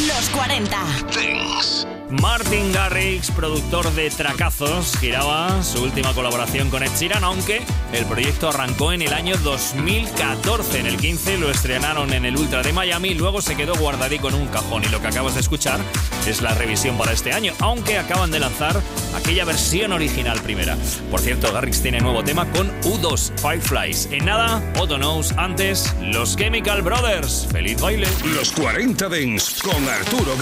Los 40 Dance. Martin Garrix, productor de Tracazos, giraba su última colaboración con Ed Sheeran, aunque el proyecto arrancó en el año 2014. En el 15 lo estrenaron en el Ultra de Miami, luego se quedó guardadico en un cajón y lo que acabas de escuchar es la revisión para este año, aunque acaban de lanzar aquella versión original primera. Por cierto, Garrix tiene nuevo tema con U2, Fireflies. En nada, Otto Knows, antes, los Chemical Brothers. ¡Feliz baile! Los 40 Dance con Arturo Grau.